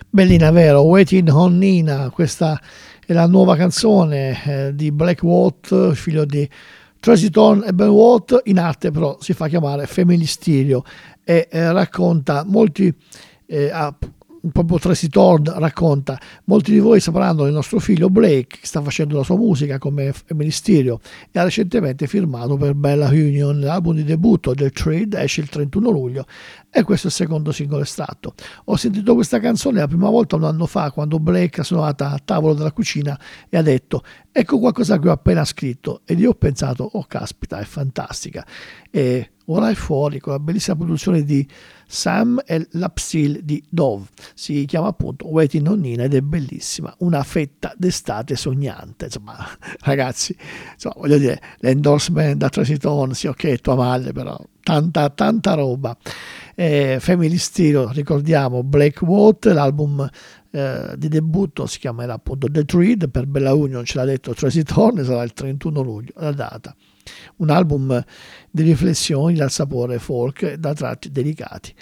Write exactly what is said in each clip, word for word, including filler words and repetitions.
Bellina, vero? Waiting on Nina, questa è la nuova canzone eh, di Black Watt, figlio di Tracy Thorn e Ben Watt, in arte però si fa chiamare Family Stereo e eh, racconta molti eh, ah, proprio Tracy Thorn racconta, molti di voi sapranno del nostro figlio Blake che sta facendo la sua musica come Family Stereo e ha recentemente firmato per Bella Union, l'album di debutto del Trade, esce il trentuno luglio e questo è il secondo singolo estratto. Ho sentito questa canzone la prima volta un anno fa quando Blake è suonata a tavolo della cucina e ha detto ecco qualcosa che ho appena scritto ed io ho pensato oh caspita è fantastica e ora è fuori con la bellissima produzione di Sam e l'Upsil di Dove, si chiama appunto Waiting on Nina ed è bellissima, una fetta d'estate sognante, insomma ragazzi, insomma, voglio dire l'endorsement da Tracy Thorn, sì ok tua madre però tanta tanta roba. eh, Family Stereo, ricordiamo Black Watt, l'album eh, di debutto si chiamerà appunto The Treat, per Bella Union ce l'ha detto Tracy Thorn, sarà il trentuno luglio la data. Un album di riflessioni dal sapore folk, da tratti delicati.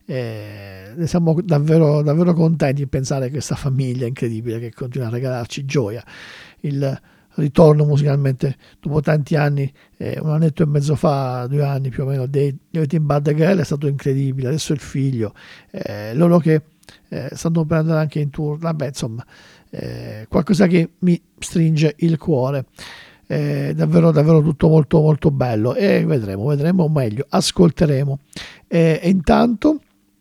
Eh, ne siamo davvero, davvero contenti di pensare a questa famiglia incredibile che continua a regalarci gioia. Il ritorno musicalmente dopo tanti anni, eh, un annetto e mezzo fa, due anni più o meno, dei Team Bad Girl è stato incredibile. Adesso il figlio, eh, loro che eh, stanno per andare anche in tour, vabbè insomma, eh, qualcosa che mi stringe il cuore. È davvero davvero tutto molto molto bello e vedremo vedremo meglio ascolteremo e, e intanto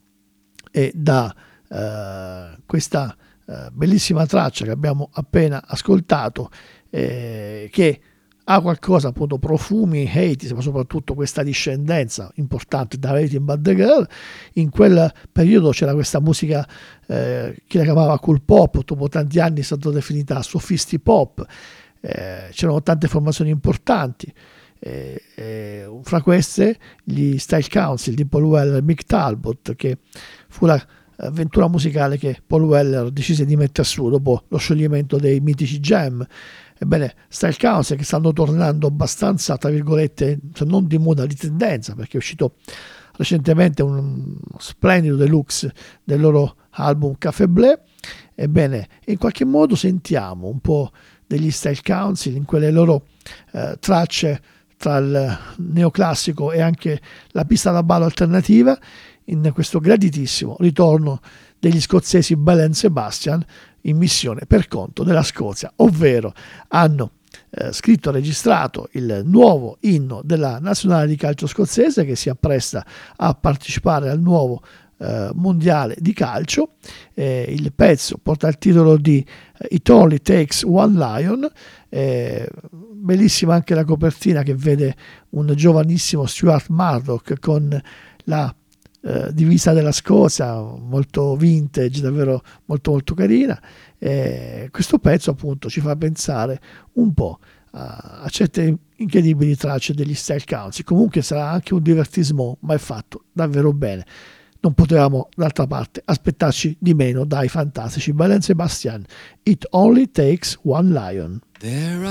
e da uh, questa uh, bellissima traccia che abbiamo appena ascoltato eh, che ha qualcosa appunto profumi eighties ma soprattutto questa discendenza importante da Waiting Bad the Girl. In quel periodo c'era questa musica eh, che la chiamava cool pop, dopo tanti anni è stata definita sophisti pop. Eh, c'erano tante formazioni importanti, eh, eh, fra queste gli Style Council di Paul Weller e Mick Talbot, che fu l'avventura musicale che Paul Weller decise di mettere su dopo lo scioglimento dei mitici Jam. Ebbene, Style Council che stanno tornando abbastanza, tra virgolette, se non di moda, di tendenza, perché è uscito recentemente un splendido deluxe del loro album Café Blé. Ebbene, in qualche modo sentiamo un po' degli Style Council in quelle loro eh, tracce tra il neoclassico e anche la pista da ballo alternativa, in questo graditissimo ritorno degli scozzesi Belle and Sebastian in missione per conto della Scozia, ovvero hanno eh, scritto e registrato il nuovo inno della nazionale di calcio scozzese che si appresta a partecipare al nuovo Uh, mondiale di calcio. Eh, il pezzo porta il titolo di uh, It Only Takes One Lion. Eh, bellissima anche la copertina che vede un giovanissimo Stuart Murdoch con la uh, divisa della Scozia, molto vintage, davvero molto molto carina. Eh, questo pezzo appunto ci fa pensare un po' a, a certe incredibili tracce degli Style Council. Comunque sarà anche un divertissement, ma è fatto davvero bene. Non potevamo d'altra parte aspettarci di meno dai fantastici Belle and Sebastian. It Only Takes One Lion. There